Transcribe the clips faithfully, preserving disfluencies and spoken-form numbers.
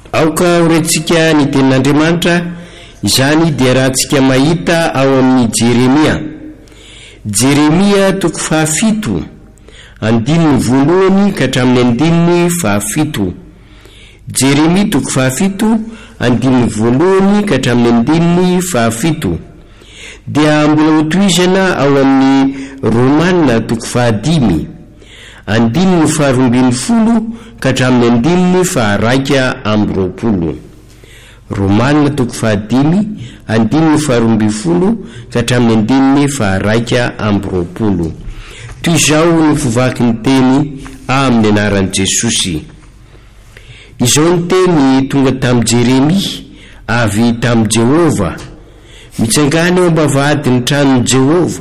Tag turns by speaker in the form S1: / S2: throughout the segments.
S1: aoka horentsika ny tenin'Andriamanitra. Izany dia raha tsika mahita ao amin'ny Jeremia. Jeremia toko fahafito andininy voalohany ka hatramin'ny andininy fahafito. Jeremia toko fahafito andininy voalohany ka hatramin'ny andininy fahafito. Dia mbola hotohizana ao amin'ny Romanina toko fahadimy andininy faharoambin'ny folo ka hatramin'ny andininy faharaika amby roapolo. Romanina toko fahadimy andininy faharoambin'ny folo ka hatramin'ny andininy faharaika amby roapolo. Toy izao ny fivaky ny teny amin'ny anaran'i Jesosy. Izao ny teny tonga tamin'i Jeremia avy tamin'i Jehova, mitsangana eo ambavahadin'ny tranon'i Jehova,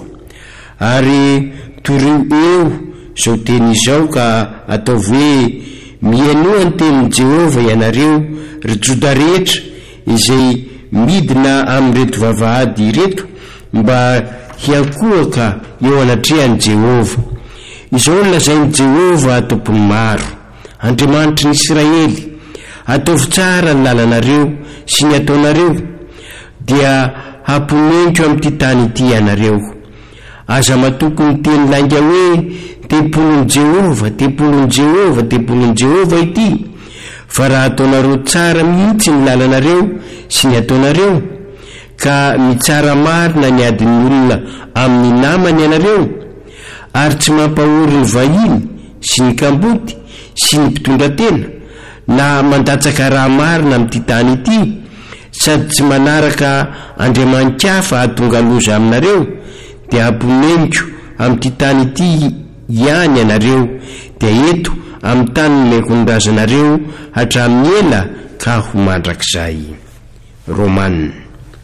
S1: ary torio eo izao teny izao ka ataovy hoe mihainoa ny tenin'i Jehova ianareo ry Joda rehetra izay midina amin'ireto vavahady ireto, mba hiankohaka eo anatrehan'i Jehova. Izao lazain'i Jehova tompony maro, Andriamanitry ny Israely. Ataovy tsara ny lalanareo sy ny ataonareo, dia hamponenko amin'ity tany ity ianareo. Aza matoko ny teny lainga hoe tempolon'i Jehova, tempolon'i Jehova, tempolon'i Jehova ity. Fa raha ataonareo tsara mihitsy ny lalanareo sy ny ataonareo, ka mitsara marina ny adin'ny olona amin'ny namany ianareo, ary tsy mampahory ny vahiny sy ny kamboty sy ny mpitondra-tena, na mandatsaka raha marina amin'ity tany ity, sady tsy manaraka andriamanikafa hahatonga loza aminareo, dia hamponeniko amin'ity tany ity ihany ianareo, dia eto amin'ny tany nomeko ny razanareo hatramin'ny ela ka ho mandrakizay. Romanina.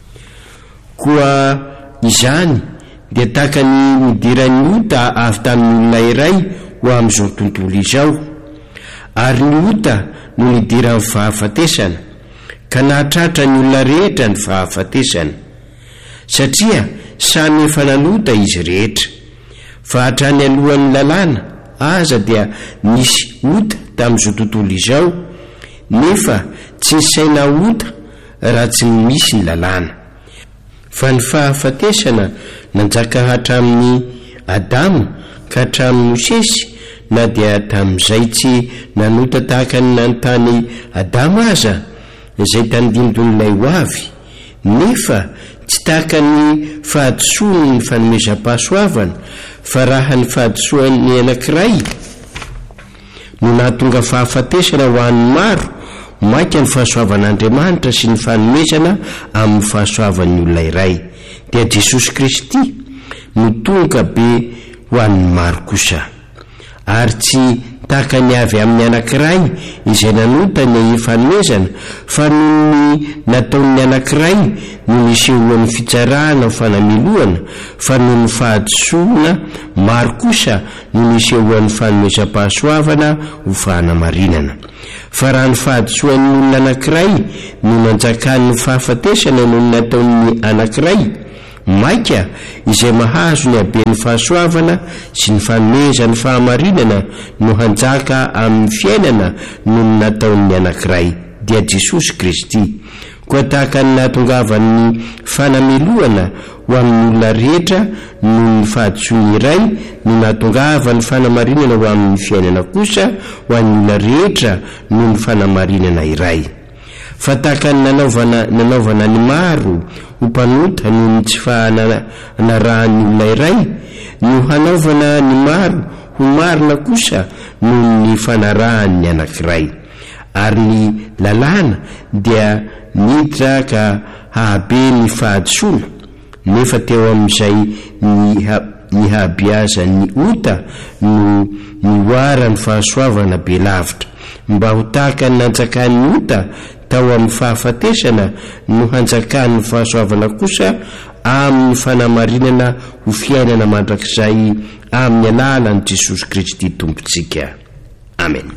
S1: Koa izany dia tahaka ny nidiran'ny ota avy tamin'ny olona iray ho amin'izao tontolo izao, ary ny ota no nidiran'ny fahafatesana, ka nahatratra ny olona rehetra ny fahafatesana, satria samy efa nanota izy rehetra. Fa hatrany alohan'ny lalàna aza dia nisy ota tamin'izao tontolo izao, nefa tsy nisaina ota raha tsy misy ny lalàna. Fa ny fahafatesana nanjaka hatramin'ny Adamo ka hatramin'ny Mosesy, na dia tamin'izay tsy nanota tahaka ny nanontany Adamo aza izay tandindon'ilay ho avy, nefa tsy tahaka ny fahadisoany ny fanomezam-pahasoavana, fa raha ny fahadisoany anankiray no nahatonga fahafatesana ho an'ny maro, maika ny fahasoavan'Andriamanitra sy ny fanomezana amin'ny fahasoavan'ny olona iray, dia Jesosy Kristy no tonga be ho an'ny maro kosa. Ary tsy tahaka ny avy amin'ny anankiray izay nanota ny fanomezana, fa noho ny nataon'ny anankiray no nisehoan'ny fitsarana ho fanamiloana, fa noho ny fahadisoana maro kosa no nisehoan'ny fanomezam-pahasoavana ho fanamarinana. Fa raha ny fahadisoan'ny olona anankiray no nanjakan'ny fahafatesana noho ny nataon'ny anankiray, maika izay mahazo ny haben'ny fahasoavana sy ny fanomezan'ny fahamarinana no hanjaka amin'ny fiainana noho ny nataon'ny anankiray, dia Jesosy Kristy. Koa tahaka ny nahatongavan'ny fanameloana ho amin'ny olona rehetra noho ny fahadisoany iray no nahatongavan'ny fanamarinana ho amin'ny fiainana kosa ho an'ny olona rehetra noho ny fanamarinana iray. Fa tahaka ny nanaovana, nanaovana ny maro ho mpanota noho ny tsy fahanarahan'ny olona iray, no hanaovana ny maro ho marina kosa noho ny fanarahan'ny anankiray. Ary ny lalàna dia niditra ka hahabe ny fahadisoana, nefa teo amin'izay ny, ha, ny habeazan'ny ota no nioara ny fahasoavana be lavitra, mba ho tahaka ny nanjakan'ny ota tao amin'ny fahafatesana no hanjakan'ny fahasoavana kosa amin'ny fanamarinana ho fiainana mandrakizay amin'ny alalan'i Jesosy Kristy tompontsika. Amen.